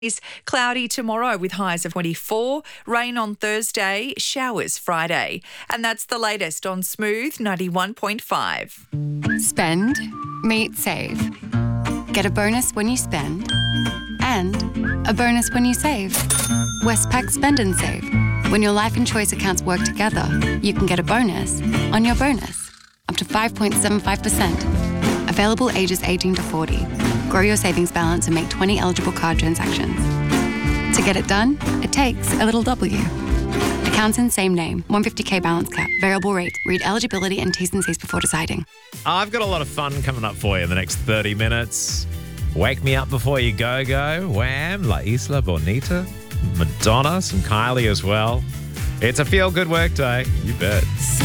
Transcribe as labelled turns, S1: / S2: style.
S1: Is cloudy tomorrow with highs of 24, rain on Thursday, showers Friday. And that's the latest on Smooth 91.5.
S2: Spend, meet, save. Get a bonus when you spend and a bonus when you save. Westpac Spend and Save. When your life and choice accounts work together, you can get a bonus on your bonus, up to 5.75%. Available ages 18 to 40. Grow your savings balance and make 20 eligible card transactions. To get it done, it takes a little W. Accounts in same name, 150k balance cap, variable rate. Read eligibility and T's and C's before deciding.
S3: I've got a lot of fun coming up for you in the next 30 minutes. Wake Me Up Before You Go Go, Wham, La Isla Bonita, Madonna, some Kylie as well. It's a feel-good work day. You bet.